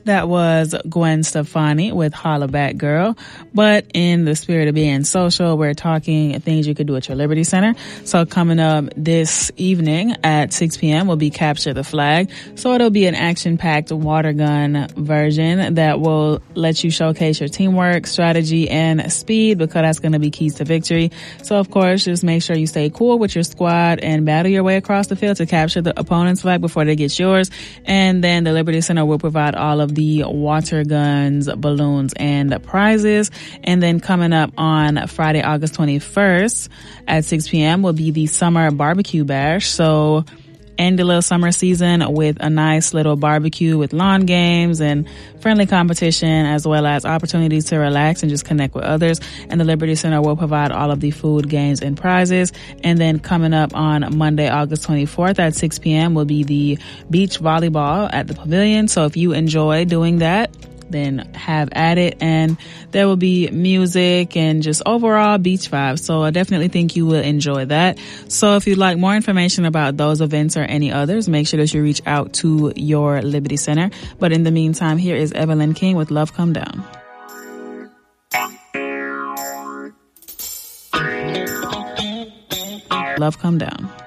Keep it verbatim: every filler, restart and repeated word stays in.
That was Gwen Stefani with Holla Back Girl. But in the spirit of being social, we're talking things you could do at your Liberty Center. So coming up this evening at six p.m. will be Capture the Flag. So it'll be an action-packed water gun version that will let you showcase your teamwork, strategy, and speed, because that's going to be keys to victory. So of course, just make sure you stay cool with your squad and battle your way across the field to capture the opponent's flag before they get yours. And then the Liberty Center will provide all of the water guns, balloons, and prizes. And then coming up on Friday, August twenty-first at six p.m. will be the Summer Barbecue Bash. So end the little summer season with a nice little barbecue with lawn games and friendly competition, as well as opportunities to relax and just connect with others. And the Liberty Center will provide all of the food, games, and prizes. And then coming up on Monday, August twenty-fourth at six p.m. will be the beach volleyball at the Pavilion. So if you enjoy doing that, then have at it, and there will be music and just overall beach vibes. So I definitely think you will enjoy that. So if you'd like more information about those events or any others, make sure that you reach out to your Liberty Center. But in the meantime, here is Evelyn King with Love Come Down. Love Come Down.